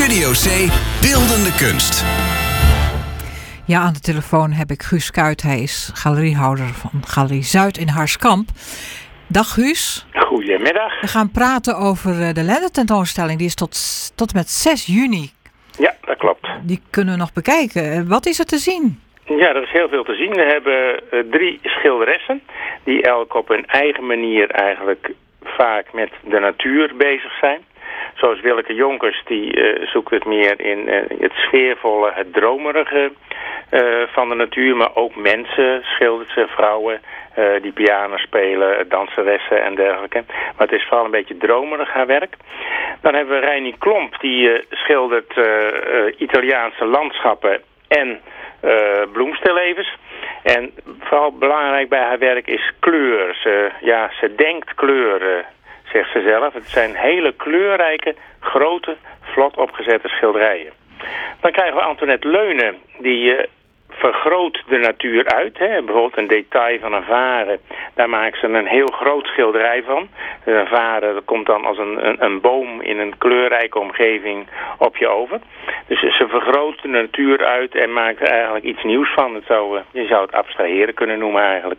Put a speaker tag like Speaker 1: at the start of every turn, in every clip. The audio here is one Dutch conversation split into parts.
Speaker 1: Studio C Beeldende Kunst.
Speaker 2: Ja, aan de telefoon heb ik Guus Kuyt. Hij is galeriehouder van Galerie Zuid in Harskamp. Dag Guus.
Speaker 3: Goedemiddag.
Speaker 2: We gaan praten over de lendententoonstelling. Die is tot en met 6 juni.
Speaker 3: Ja, dat klopt.
Speaker 2: Die kunnen we nog bekijken. Wat is er te zien?
Speaker 3: Ja, er is heel veel te zien. We hebben 3 schilderessen die elk op hun eigen manier eigenlijk vaak met de natuur bezig zijn. Zoals Willeke Jonkers, die zoekt het meer in het sfeervolle, het dromerige van de natuur. Maar ook mensen schildert ze, vrouwen die piano spelen, danseressen en dergelijke. Maar het is vooral een beetje dromerig haar werk. Dan hebben we Reini Klomp, die schildert Italiaanse landschappen en bloemstillevens. En vooral belangrijk bij haar werk is kleur. Ze denkt kleuren, zegt ze zelf. Het zijn hele kleurrijke, grote, vlot opgezette schilderijen. Dan krijgen we Antoinette Leunen, die vergroot de natuur uit. Hè. Bijvoorbeeld een detail van een varen. Daar maakt ze een heel groot schilderij van. Een varen dat komt dan als een boom in een kleurrijke omgeving op je over. Dus ze vergroot de natuur uit en maakt er eigenlijk iets nieuws van. Je zou het abstraheren kunnen noemen eigenlijk.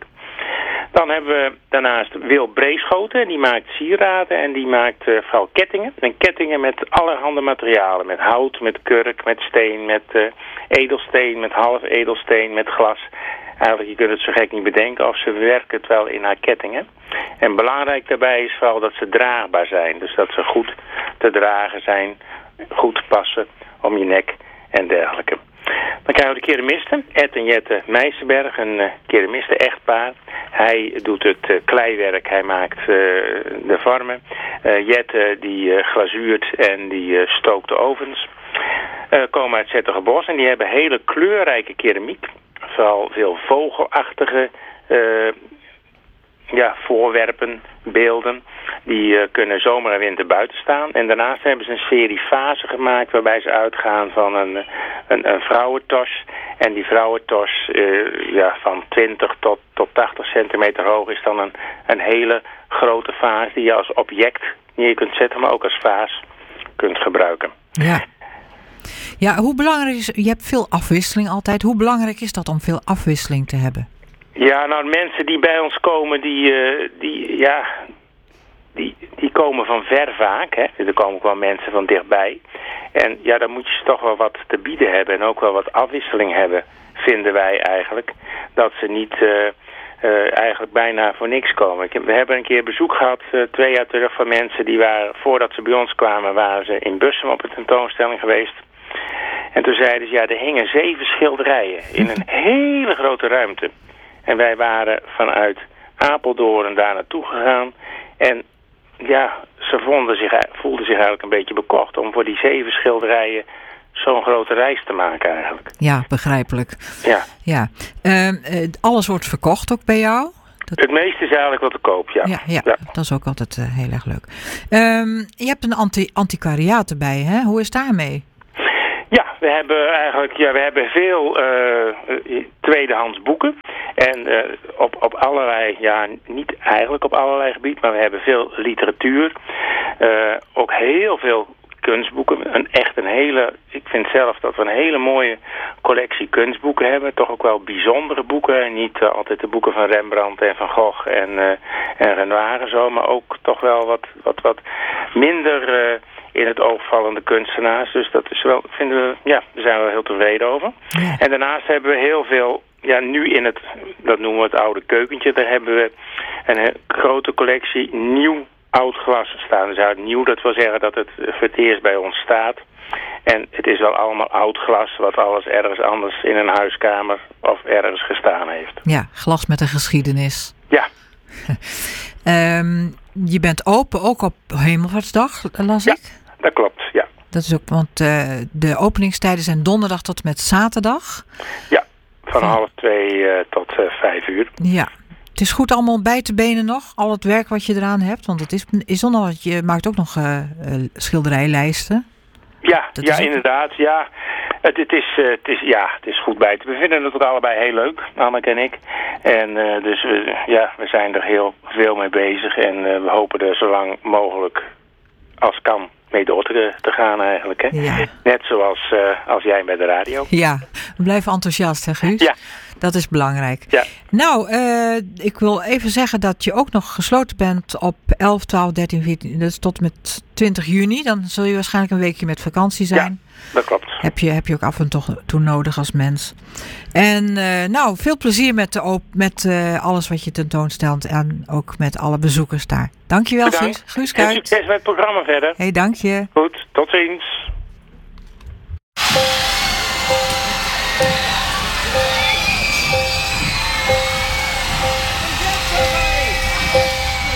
Speaker 3: Dan hebben we daarnaast Wil Breeschoten. Die maakt sieraden en die maakt vooral kettingen. En kettingen met allerhande materialen. Met hout, met kurk, met steen, met edelsteen, met half edelsteen, met glas. Eigenlijk, je kunt het zo gek niet bedenken of ze werkt het wel in haar kettingen. En belangrijk daarbij is vooral dat ze draagbaar zijn. Dus dat ze goed te dragen zijn, goed passen om je nek en dergelijke. Dan krijgen we de keramisten, Ed en Jette Meijsenberg, een keramisten-echtpaar. Hij doet het kleiwerk, hij maakt de vormen. Jette die glazuurt en die stookt de ovens. Komen uit Zettergebos en die hebben hele kleurrijke keramiek. Vooral veel vogelachtige voorwerpen, beelden. Die kunnen zomer en winter buiten staan. En daarnaast hebben ze een serie vazen gemaakt waarbij ze uitgaan van een vrouwentos. En die vrouwentos van 20 tot 80 centimeter hoog is dan een hele grote vaas die je als object neer kunt zetten, maar ook als vaas kunt gebruiken.
Speaker 2: Ja. Ja, hoe belangrijk is, je hebt veel afwisseling altijd. Hoe belangrijk is dat om veel afwisseling te hebben?
Speaker 3: Ja, nou, mensen die bij ons komen, die komen van ver vaak. Hè. Er komen ook wel mensen van dichtbij. En ja, dan moet je toch wel wat te bieden hebben en ook wel wat afwisseling hebben, vinden wij eigenlijk. Dat ze niet eigenlijk bijna voor niks komen. We hebben een keer bezoek gehad, 2 jaar terug, van mensen die waren, voordat ze bij ons kwamen, waren ze in Bussum op een tentoonstelling geweest. En toen zeiden ze, er hingen 7 schilderijen in een hele grote ruimte. En wij waren vanuit Apeldoorn daar naartoe gegaan. En ja, ze voelden zich eigenlijk een beetje bekocht om voor die 7 schilderijen zo'n grote reis te maken eigenlijk.
Speaker 2: Ja, begrijpelijk.
Speaker 3: Ja.
Speaker 2: Alles wordt verkocht ook bij jou?
Speaker 3: Het meeste is eigenlijk wat te koop, ja.
Speaker 2: Ja. Dat is ook altijd heel erg leuk. Je hebt een antiquariaat erbij, hè? Hoe is het daarmee?
Speaker 3: Ja, we hebben veel tweedehands boeken. En op allerlei, niet eigenlijk op allerlei gebieden, maar we hebben veel literatuur. Ook heel veel kunstboeken. Ik vind zelf dat we een hele mooie collectie kunstboeken hebben. Toch ook wel bijzondere boeken. Niet altijd de boeken van Rembrandt en Van Gogh en Renoir en zo, maar ook toch wel wat minder in het oogvallende kunstenaars. Dus dat is wel, daar zijn we heel tevreden over.
Speaker 2: Ja.
Speaker 3: En daarnaast hebben we heel veel, nu dat noemen we het oude keukentje, daar hebben we een grote collectie nieuw oud glas staan. Dus nieuw, dat wil zeggen dat het voor het eerst bij ons staat. En het is wel allemaal oud glas, wat alles ergens anders in een huiskamer of ergens gestaan heeft.
Speaker 2: Ja, glas met een geschiedenis.
Speaker 3: Ja.
Speaker 2: Je bent open ook op Hemelvaartsdag, las ik?
Speaker 3: Ja, dat klopt, ja.
Speaker 2: Dat is ook, want de openingstijden zijn donderdag tot met zaterdag.
Speaker 3: Ja, van 1:30 tot 5:00.
Speaker 2: Ja. Het is goed allemaal bij te benen nog, al het werk wat je eraan hebt. Want het is zonder wat je maakt ook nog schilderijlijsten.
Speaker 3: Ja, inderdaad. Ja. Het is goed bij te bevinden. We vinden het ook allebei heel leuk, Anneke en ik. En dus we zijn er heel veel mee bezig. En we hopen er zo lang mogelijk als kan mee door te gaan eigenlijk. Hè?
Speaker 2: Ja.
Speaker 3: Net zoals als jij met de radio.
Speaker 2: Ja, we blijven enthousiast, hè Guus?
Speaker 3: Ja.
Speaker 2: Dat is belangrijk.
Speaker 3: Ja.
Speaker 2: Nou, ik wil even zeggen dat je ook nog gesloten bent op 11, 12, 13, 14, dus tot met 20 juni. Dan zul je waarschijnlijk een weekje met vakantie zijn.
Speaker 3: Ja, dat klopt.
Speaker 2: Heb je ook af en toe nodig als mens. En nou, veel plezier met alles wat je tentoonstelt en ook met alle bezoekers daar. Dankjewel,
Speaker 3: Bedankt.
Speaker 2: Guus
Speaker 3: En
Speaker 2: Kuyt.
Speaker 3: succes met het programma verder.
Speaker 2: Hey, dank je.
Speaker 3: Goed, tot ziens.